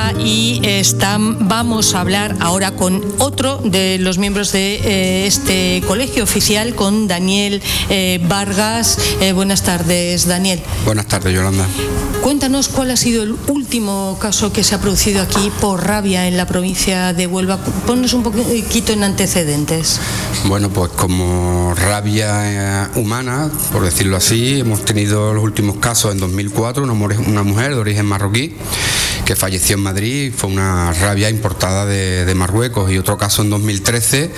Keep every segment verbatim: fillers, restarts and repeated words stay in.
Huelva y están, vamos a hablar ahora con otro de los miembros de eh, este colegio oficial, con Daniel eh, Vargas. Eh, buenas tardes, Daniel. Buenas tardes, Yolanda. Cuéntanos cuál ha sido el último caso que se ha producido aquí por rabia en la provincia de Huelva. Ponnos un poquito en antecedentes. Bueno, pues como rabia humana, por decirlo así, hemos tenido los últimos casos en dos mil cuatro, una, una mujer de origen marroquí que falleció en Madrid, fue una rabia importada de, de Marruecos, y otro caso en dos mil trece,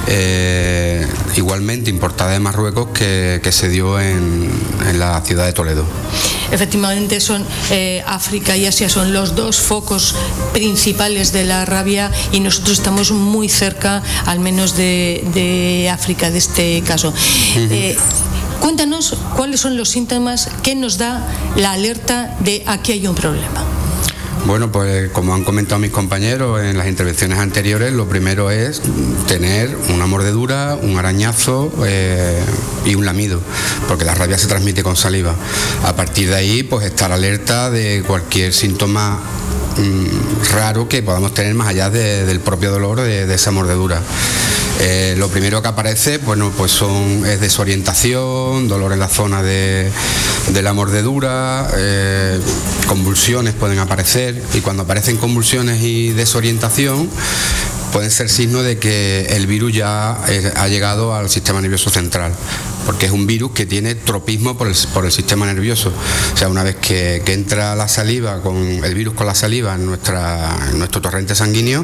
eh, igualmente importada de Marruecos, que, que se dio en, en la ciudad de Toledo. Efectivamente, son eh, África y Asia son los dos focos principales de la rabia, y nosotros estamos muy cerca, al menos de, de África, de este caso. Uh-huh. Eh, cuéntanos cuáles son los síntomas que nos da la alerta de aquí hay un problema. Bueno, pues como han comentado mis compañeros en las intervenciones anteriores, lo primero es tener una mordedura, un arañazo eh, y un lamido, porque la rabia se transmite con saliva. A partir de ahí, pues estar alerta de cualquier síntoma mmm, raro que podamos tener más allá de, del propio dolor de, de esa mordedura. Eh, lo primero que aparece, bueno, pues son es desorientación, dolor en la zona de, de la mordedura, eh, convulsiones pueden aparecer, y cuando aparecen convulsiones y desorientación pueden ser signos de que el virus ya eh, ha llegado al sistema nervioso central, porque es un virus que tiene tropismo por el, por el sistema nervioso. O sea, una vez que, que entra la saliva, con el virus con la saliva en, nuestra, en nuestro torrente sanguíneo,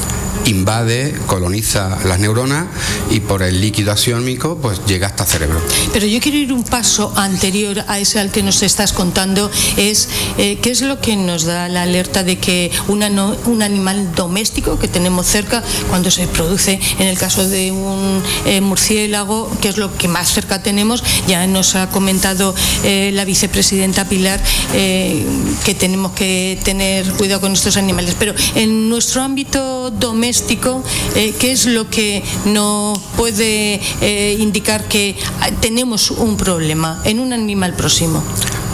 invade, coloniza las neuronas, y por el líquido asiómico pues llega hasta el cerebro. Pero yo quiero ir un paso anterior a ese al que nos estás contando. Es eh, ¿qué es lo que nos da la alerta de que una no, un animal doméstico que tenemos cerca, cuando se produce en el caso de un eh, murciélago, que es lo que más cerca tenemos? Ya nos ha comentado eh, la vicepresidenta Pilar eh, que tenemos que tener cuidado con estos animales, pero en nuestro ámbito doméstico, Eh, ¿qué es lo que nos puede eh, indicar que tenemos un problema en un animal próximo?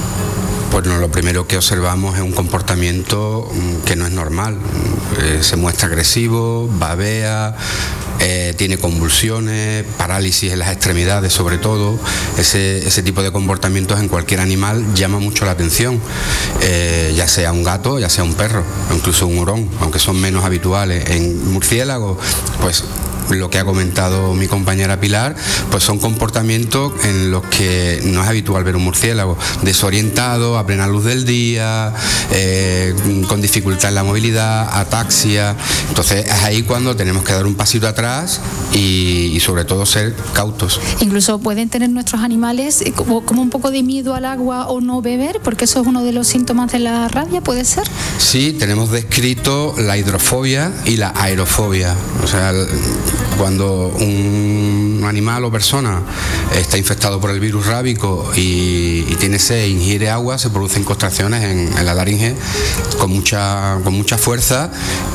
Bueno, lo primero que observamos es un comportamiento que no es normal. Eh, se muestra agresivo, babea, eh, tiene convulsiones, parálisis en las extremidades sobre todo. Ese, ese tipo de comportamientos en cualquier animal llama mucho la atención, eh, ya sea un gato, ya sea un perro, o incluso un hurón, aunque son menos habituales. En murciélagos, pues lo que ha comentado mi compañera Pilar, pues son comportamientos en los que no es habitual ver un murciélago: desorientado, a plena luz del día, eh, con dificultad en la movilidad, ataxia. Entonces es ahí cuando tenemos que dar un pasito atrás y, y sobre todo ser cautos. Incluso pueden tener nuestros animales como, como un poco de miedo al agua o no beber, porque eso es uno de los síntomas de la rabia, ¿puede ser? Sí, tenemos descrito la hidrofobia y la aerofobia. O sea, el, cuando un animal o persona está infectado por el virus rábico y, y tiene sed e ingiere agua, se producen contracciones en, en la laringe con mucha, con mucha fuerza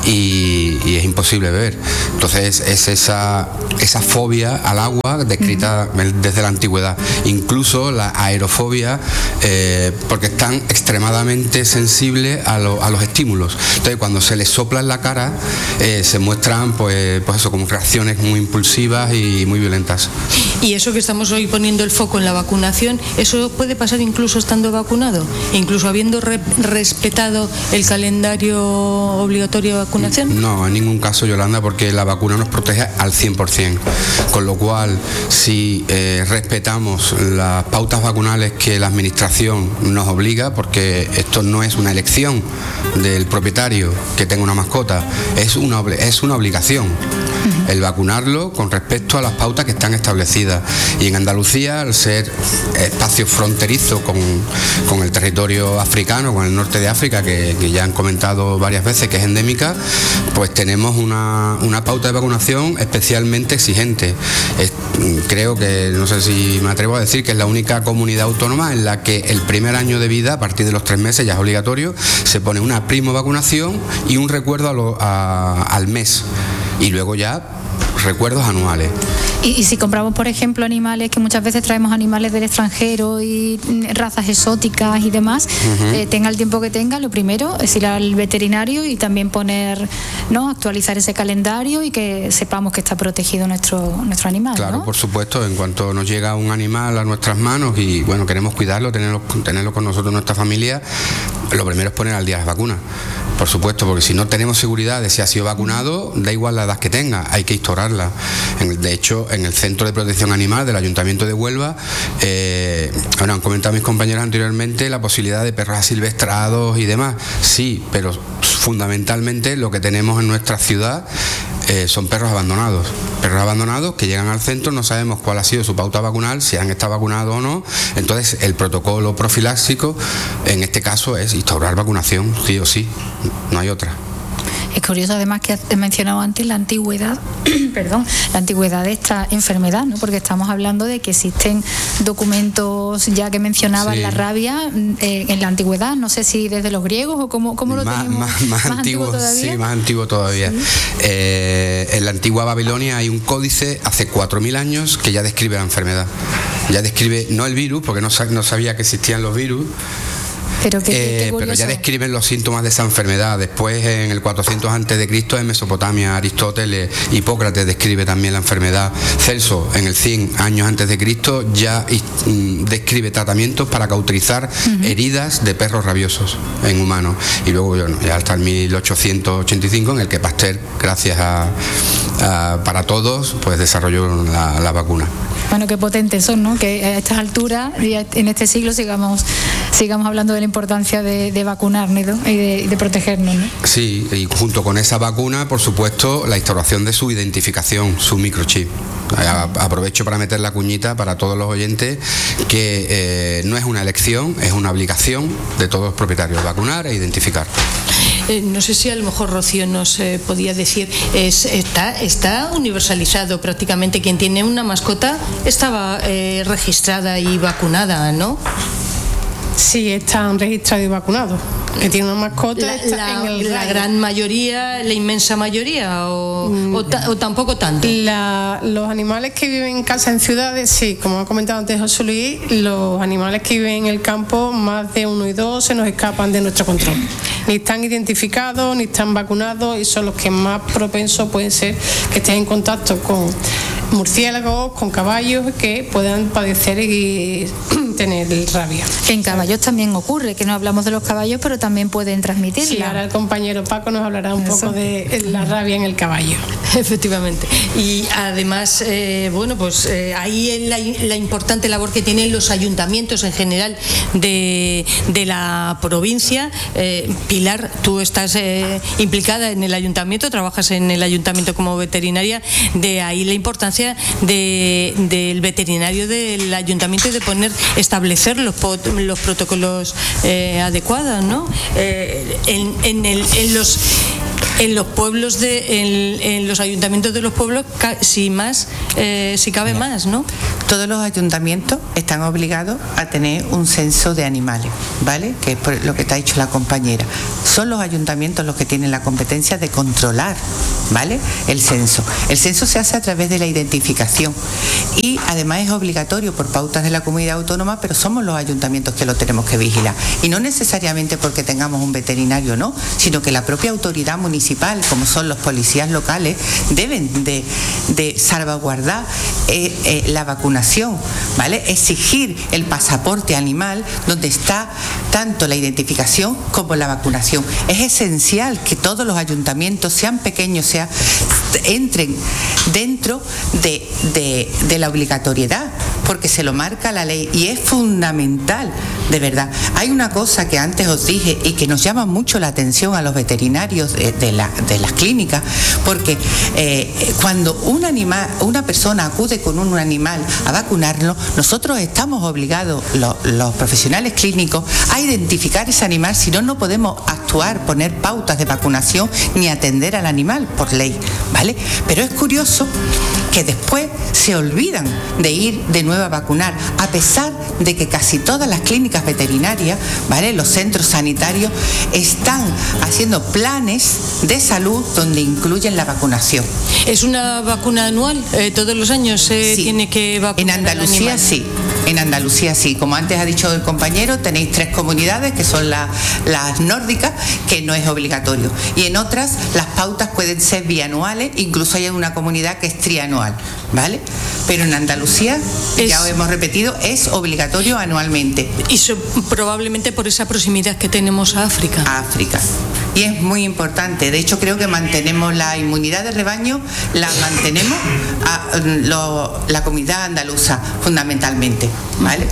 y, y es imposible beber. Entonces es esa, esa fobia al agua descrita desde la antigüedad. Incluso la aerofobia, eh, porque están extremadamente sensibles a, lo, a los estímulos. Entonces cuando se les sopla en la cara, eh, se muestran pues, pues eso, como reacciones muy impulsivas y muy violentas. Y eso que estamos hoy poniendo el foco en la vacunación, ¿eso puede pasar incluso estando vacunado? Incluso habiendo re- respetado el calendario obligatorio de vacunación. No, en ningún caso, Yolanda, porque la vacuna nos protege al cien por ciento. Con lo cual, si eh, respetamos las pautas vacunales que la administración nos obliga, porque esto no es una elección del propietario que tenga una mascota, es una, es una obligación el vacunarlo con respecto a las pautas que están establecidas. Y en Andalucía, al ser espacio fronterizo con, con el territorio africano, con el norte de África, que, que ya han comentado varias veces que es endémica, pues tenemos una, una pauta de vacunación especialmente exigente. Es, creo que, no sé si me atrevo a decir, que es la única comunidad autónoma en la que el primer año de vida, a partir de los tres meses, ya es obligatorio, se pone una primo vacunación y un recuerdo a lo, a, al mes. Y luego ya recuerdos anuales. Y, y si compramos, por ejemplo, animales, que muchas veces traemos animales del extranjero y razas exóticas y demás, uh-huh. eh, tenga el tiempo que tenga, lo primero es ir al veterinario y también poner, ¿no?, actualizar ese calendario y que sepamos que está protegido nuestro, nuestro animal. Claro, ¿no? Por supuesto, en cuanto nos llega un animal a nuestras manos y bueno, queremos cuidarlo, tenerlo, tenerlo con nosotros, nuestra familia, lo primero es poner al día las vacunas. Por supuesto, porque si no tenemos seguridad de si ha sido vacunado, da igual la edad que tenga, hay que instaurarla. De hecho, en el Centro de Protección Animal del Ayuntamiento de Huelva, eh, bueno, han comentado mis compañeros anteriormente la posibilidad de perros asilvestrados y demás. Sí, pero fundamentalmente lo que tenemos en nuestra ciudad eh, son perros abandonados. Perros abandonados que llegan al centro, no sabemos cuál ha sido su pauta vacunal, si han estado vacunados o no. Entonces, el protocolo profiláctico, en este caso, es instaurar vacunación, sí o sí. No hay otra. Es curioso además que has mencionado antes la antigüedad, perdón, la antigüedad de esta enfermedad, ¿no? Porque estamos hablando de que existen documentos ya que mencionaban, sí, la rabia eh, en la antigüedad, no sé si desde los griegos o cómo, cómo lo más, tenemos. Más, más, más antiguo, antiguo todavía. Sí, más antiguo todavía. Sí. Eh, en la antigua Babilonia hay un códice hace cuatro mil años que ya describe la enfermedad. Ya describe, no el virus, porque no, no sabía que existían los virus. Pero, que, eh, qué pero ya describen los síntomas de esa enfermedad. Después, en el cuatrocientos antes de Cristo, en Mesopotamia, Aristóteles, Hipócrates describe también la enfermedad. Celso, en el cien años antes de Cristo, ya mm, describe tratamientos para cauterizar uh-huh. heridas de perros rabiosos en humanos. Y luego, bueno, ya hasta el mil ochocientos ochenta y cinco, en el que Pasteur, gracias a, a para todos, pues desarrolló la, la vacuna. Bueno, qué potentes son, ¿no? Que a estas alturas y en este siglo sigamos sigamos hablando de la importancia de, de vacunarnos y de, de protegernos, ¿no? Sí, y junto con esa vacuna, por supuesto, la instauración de su identificación, su microchip. Aprovecho para meter la cuñita para todos los oyentes que eh, no es una elección, es una obligación de todos los propietarios, vacunar e identificar. Eh, no sé si a lo mejor Rocío nos eh, podía decir, es, está, está universalizado prácticamente, quien tiene una mascota estaba eh, registrada y vacunada, ¿no? Sí, están registrados y vacunados. Que tiene una mascota la, está la, en el la gran mayoría, la inmensa mayoría o, mm. o, ta, o tampoco tanto. La, los animales que viven en casa en ciudades, sí, como ha comentado antes José Luis, los animales que viven en el campo, más de uno y dos, se nos escapan de nuestro control. Ni están identificados, ni están vacunados y son los que más propensos pueden ser que estén en contacto con murciélagos, con caballos que puedan padecer y tener rabia. En caballos también ocurre, que no hablamos de los caballos, pero también pueden transmitirla. Sí, ahora el compañero Paco nos hablará un Eso. poco de la rabia en el caballo. Efectivamente. Y además, eh, bueno, pues eh, ahí es la, la importante labor que tienen los ayuntamientos en general de, de la provincia. Eh, Pilar, tú estás eh, implicada en el ayuntamiento, trabajas en el ayuntamiento como veterinaria, de ahí la importancia de, del veterinario del ayuntamiento de poner, establecer los, los protocolos eh, adecuados, ¿no? Eh, en, en, el, en los en los pueblos de en, en los ayuntamientos de los pueblos, si más eh, si cabe Mira, más, ¿no? Todos los ayuntamientos están obligados a tener un censo de animales, ¿vale? Que es por lo que te ha dicho la compañera. Son los ayuntamientos los que tienen la competencia de controlar, ¿vale?, el censo. El censo se hace a través de la identificación y además es obligatorio por pautas de la comunidad autónoma, pero somos los ayuntamientos que lo tenemos que vigilar. Y no necesariamente porque tengamos un veterinario, no, sino que la propia autoridad municipal, como son los policías locales, deben de, de salvaguardar eh, eh, la vacunación, ¿vale? Exigir el pasaporte animal donde está tanto la identificación como la vacunación. Es esencial que todos los ayuntamientos, sean pequeños, sea, entren dentro de, de, de la obligatoriedad, porque se lo marca la ley y es fundamental, de verdad. Hay una cosa que antes os dije y que nos llama mucho la atención a los veterinarios de, de, la, de las clínicas, porque eh, cuando un animal, una persona acude con un animal a vacunarlo, nosotros estamos obligados, los, los profesionales clínicos, a identificar ese animal, si no, no podemos actuar, poner pautas de vacunación ni atender al animal por ley, ¿vale? Pero es curioso que después se olvidan de ir de nuevo continúe a vacunar, a pesar de que casi todas las clínicas veterinarias, ¿vale?, los centros sanitarios, están haciendo planes de salud donde incluyen la vacunación. ¿Es una vacuna anual? Eh, ¿Todos los años se Sí. tiene que vacunar? En Andalucía sí, en Andalucía sí. Como antes ha dicho el compañero, tenéis tres comunidades que son la- las nórdicas, que no es obligatorio. Y en otras las pautas pueden ser bianuales, incluso hay una comunidad que es trianual, ¿vale? Pero en Andalucía, Es- ya os hemos repetido, es obligatorio anualmente. Y so- probablemente por esa proximidad que tenemos a África. A África. Y es muy importante. De hecho, creo que mantenemos la inmunidad de rebaño, la mantenemos a, lo- la comunidad andaluza, fundamentalmente, ¿vale?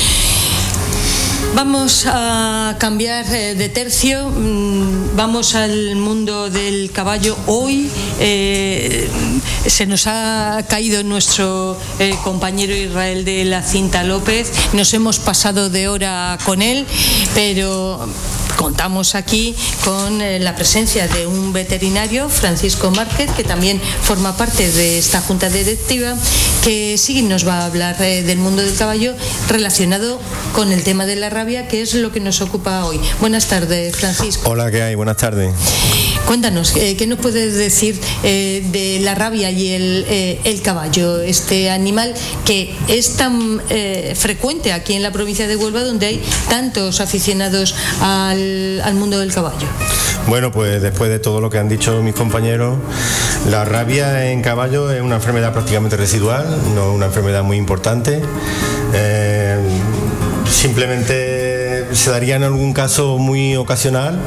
Vamos a cambiar eh, de tercio, mm, vamos al mundo del caballo. Hoy eh, se nos ha caído nuestro eh, compañero Israel de la Cinta López, nos hemos pasado de hora con él, pero contamos aquí con eh, la presencia de un veterinario, Francisco Márquez, que también forma parte de esta junta directiva, que sí nos va a hablar eh, del mundo del caballo relacionado con el tema de la rabia, que es lo que nos ocupa hoy. Buenas tardes, Francisco. Hola, ¿qué hay? Buenas tardes. Cuéntanos, eh, ¿qué nos puedes decir eh, de la rabia y el, eh, el caballo, este animal que es tan eh, frecuente aquí en la provincia de Huelva, donde hay tantos aficionados al, al mundo del caballo? Bueno, pues después de todo lo que han dicho mis compañeros, la rabia en caballo es una enfermedad prácticamente residual, no una enfermedad muy importante. Eh, simplemente se daría en algún caso muy ocasional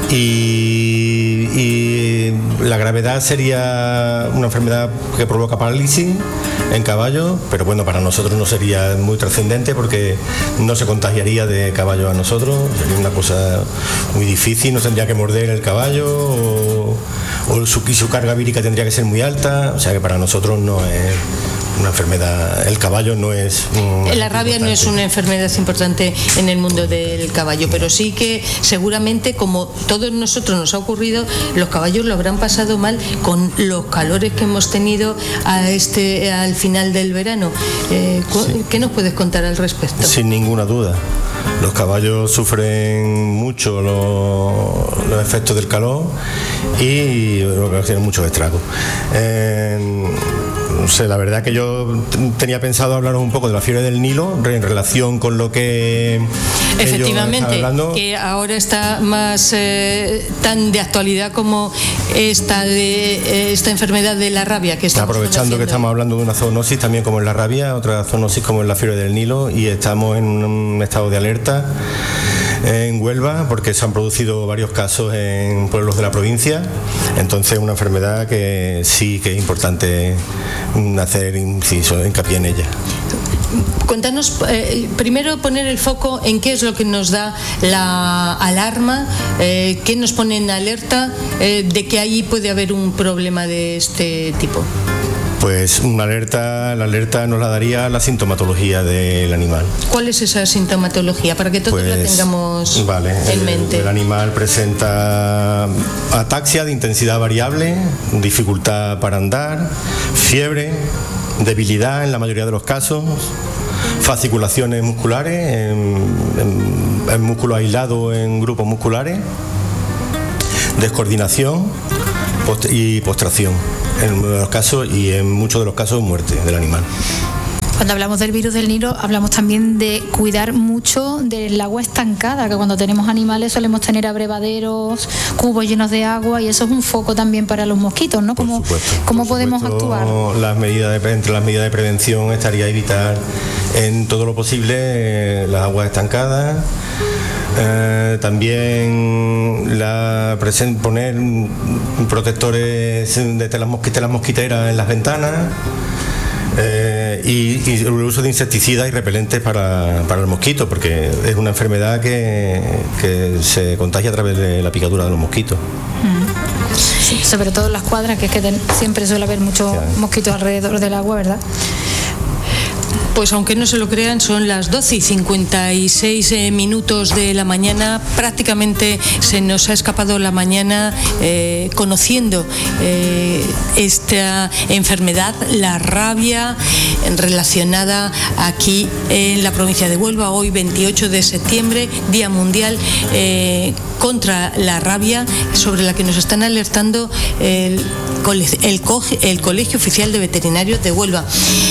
y, y la gravedad sería una enfermedad que provoca parálisis en caballo, pero bueno, para nosotros no sería muy trascendente porque no se contagiaría de caballo a nosotros, sería una cosa muy difícil, nos tendría que morder el caballo o, o su, y su carga vírica tendría que ser muy alta, o sea que para nosotros no es una enfermedad, el caballo no es un La rabia no es una enfermedad importante en el mundo del caballo, pero sí que seguramente, como todos nosotros nos ha ocurrido, los caballos lo habrán pasado mal con los calores que hemos tenido a este, al final del verano. Eh, Sí. ¿Qué nos puedes contar al respecto? Sin ninguna duda. Los caballos sufren mucho los, los efectos del calor y ocasionan muchos estragos. Eh, no sé, la verdad que yo t- tenía pensado hablaros un poco de la fiebre del Nilo en relación con lo que ellos Efectivamente, están hablando. que ahora está más eh, tan de actualidad como esta de eh, esta enfermedad de la rabia que estamos Aprovechando que conociendo. estamos hablando de una zoonosis también como es la rabia, otra zoonosis como es la fiebre del Nilo, y estamos en un estado de alerta en Huelva porque se han producido varios casos en pueblos de la provincia, entonces una enfermedad que sí que es importante hacer inciso, hincapié en ella. Cuéntanos, eh, primero poner el foco en qué es lo que nos da la alarma, eh, qué nos pone en alerta eh, de que ahí puede haber un problema de este tipo. Pues una alerta, la alerta nos la daría la sintomatología del animal. ¿Cuál es esa sintomatología? Para que todos la Pues, tengamos vale, en el, mente. el animal presenta ataxia de intensidad variable, dificultad para andar, fiebre, debilidad en la mayoría de los casos, fasciculaciones musculares, en, en, en músculos aislados en grupos musculares, descoordinación post- y postración en uno de los casos, y en muchos de los casos muerte del animal. Cuando hablamos del virus del Nilo, hablamos también de cuidar mucho del agua estancada, que cuando tenemos animales solemos tener abrevaderos, cubos llenos de agua, y eso es un foco también para los mosquitos, ¿no? Por ¿Cómo, supuesto, cómo por podemos supuesto, actuar? Las medidas de, entre las medidas de prevención estaría evitar en todo lo posible eh, las aguas estancadas. Eh, también la presen- poner protectores de telas, mosqui- telas mosquiteras en las ventanas. Eh, y, y el uso de insecticidas y repelentes para, para el mosquito, porque es una enfermedad que, que se contagia a través de la picadura de los mosquitos. Sí, sobre todo en las cuadras, que es que ten- siempre suele haber muchos Claro. mosquitos alrededor del agua, ¿verdad? Pues aunque no se lo crean, son las doce y cincuenta y seis eh, minutos de la mañana. Prácticamente se nos ha escapado la mañana eh, conociendo eh, esta enfermedad, la rabia, relacionada aquí en la provincia de Huelva. Hoy veintiocho de septiembre, Día Mundial eh, contra la Rabia, sobre la que nos están alertando el, el, el Colegio Oficial de Veterinarios de Huelva.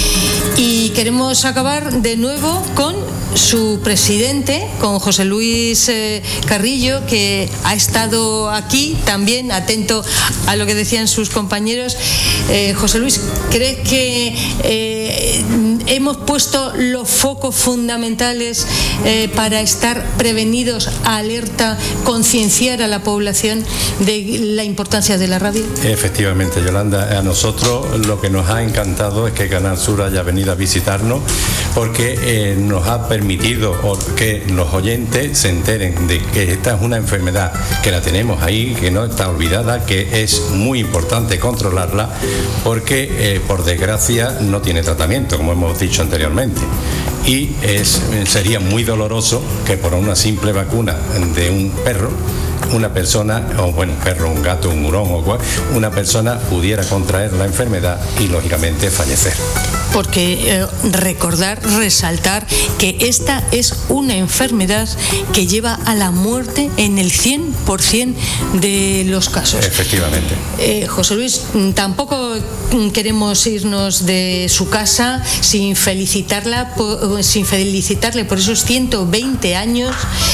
Y queremos acabar de nuevo con su presidente, con José Luis eh, Carrillo, que ha estado aquí también atento a lo que decían sus compañeros. Eh, José Luis, ¿crees que eh, hemos puesto los focos fundamentales eh, para estar prevenidos, alerta, concienciar a la población de la importancia de la rabia? Efectivamente, Yolanda, a nosotros lo que nos ha encantado es que Canal Sur haya venido a visitarnos, porque eh, nos ha permitido que los oyentes se enteren de que esta es una enfermedad que la tenemos ahí, que no está olvidada, que es muy importante controlarla, porque eh, por desgracia no tiene tratamiento, como hemos dicho anteriormente. Y es, sería muy doloroso que por una simple vacuna de un perro, una persona, o bueno, un perro, un gato, un hurón, o cual, una persona pudiera contraer la enfermedad y lógicamente fallecer. Porque eh, recordar, resaltar que esta es una enfermedad que lleva a la muerte en el cien por ciento de los casos. Efectivamente. Eh, José Luis, tampoco queremos irnos de su casa sin felicitarla, por, sin felicitarle por esos ciento veinte años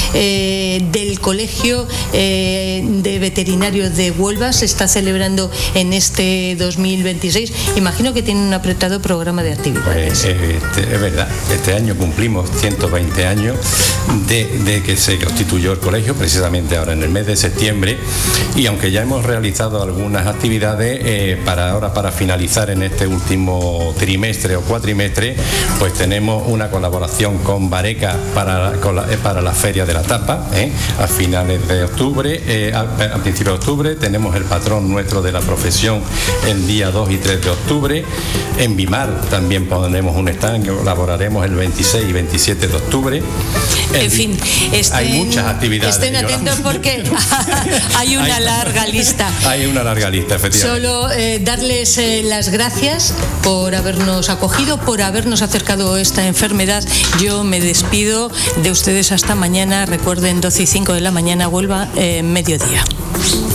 eh, del Colegio eh, de Veterinarios de Huelva. Se está celebrando en este dos mil veintiséis. Imagino que tiene un apretado programa de actividades. Pues, eh, este, es verdad, este año cumplimos ciento veinte años de, de que se constituyó el colegio, precisamente ahora en el mes de septiembre, y aunque ya hemos realizado algunas actividades, eh, para ahora, para finalizar en este último trimestre o cuatrimestre, pues tenemos una colaboración con Bareca para, con la, eh, para la Feria de la Tapa, eh, a finales de octubre, eh, a, a principios de octubre, tenemos el patrón nuestro de la profesión el día dos y tres de octubre, en Bimar también pondremos un stand que colaboraremos el veintiséis y veintisiete de octubre. En, en fin, estén, hay muchas actividades. Estén atentos porque hay una larga lista. Hay una larga lista, efectivamente. Solo eh, darles eh, las gracias por habernos acogido, por habernos acercado a esta enfermedad. Yo me despido de ustedes hasta mañana. Recuerden, doce y cinco de la mañana, Huelva, eh, mediodía.